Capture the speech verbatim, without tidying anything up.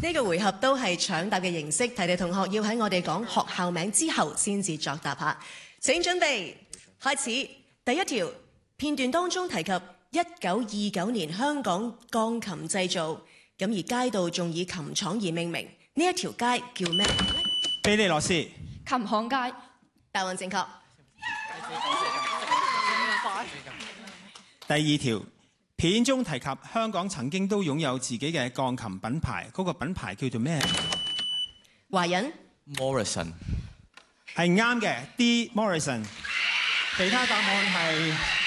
呢個回合都係搶答嘅形式，提提同學要喺我哋講學校名之後先至作答下。請準備開始。第一條片段當中提及一九二九年香港鋼琴製造，咁而街道仲以琴廠而命名。呢一條街叫咩？ 庇理羅士。 琴行街。 答案正確。 第二條片中提及香港曾經都擁有自己嘅鋼琴品牌，嗰、那個品牌叫做咩？ 華人。 Morrison。 係啱嘅 ，D Morrison。其他答案係